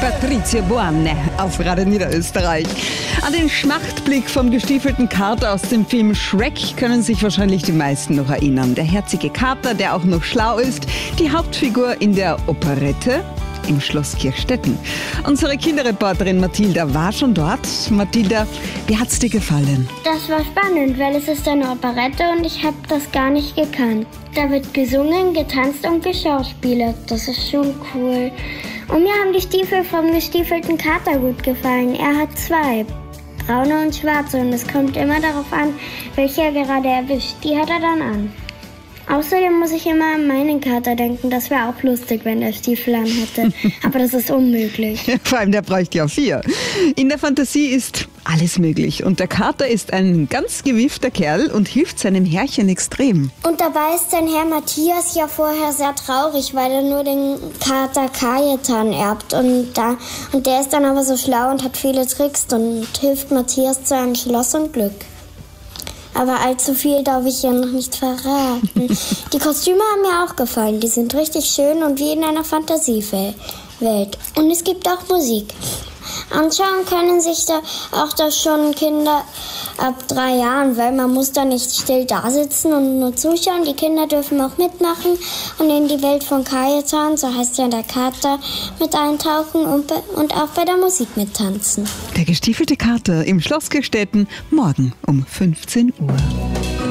Patrizia Boanne auf Radio Niederösterreich. An den Schmachtblick vom gestiefelten Kater aus dem Film Shrek können sich wahrscheinlich die meisten noch erinnern. Der herzige Kater, der auch noch schlau ist, die Hauptfigur in der Operette im Schloss Kirchstetten. Unsere Kinderreporterin Mathilda war schon dort. Mathilda, wie hat's dir gefallen? Das war spannend, weil es ist eine Operette und ich habe das gar nicht gekannt. Da wird gesungen, getanzt und geschauspielert. Das ist schon cool. Und mir haben die Stiefel vom gestiefelten Kater gut gefallen. Er hat 2, braune und schwarze, und es kommt immer darauf an, welche er gerade erwischt. Die hat er dann an. Außerdem muss ich immer an meinen Kater denken. Das wäre auch lustig, wenn er Stiefel an hätte. Aber das ist unmöglich. Vor allem, der bräuchte ja 4. In der Fantasie ist alles möglich. Und der Kater ist ein ganz gewiefter Kerl und hilft seinem Herrchen extrem. Und dabei ist sein Herr Matthias ja vorher sehr traurig, weil er nur den Kater Kajetan erbt. Und der ist dann aber so schlau und hat viele Tricks und hilft Matthias zu einem Schloss und Glück. Aber allzu viel darf ich ja noch nicht verraten. Die Kostüme haben mir auch gefallen. Die sind richtig schön und wie in einer Fantasiewelt. Und es gibt auch Musik. Anschauen können sich da schon Kinder ab 3 Jahren, weil man muss da nicht still da sitzen und nur zuschauen. Die Kinder dürfen auch mitmachen und in die Welt von Kajetan, so heißt ja der Kater, mit eintauchen und auch bei der Musik mittanzen. Der gestiefelte Kater im Schloss Kirchstetten, morgen um 15 Uhr.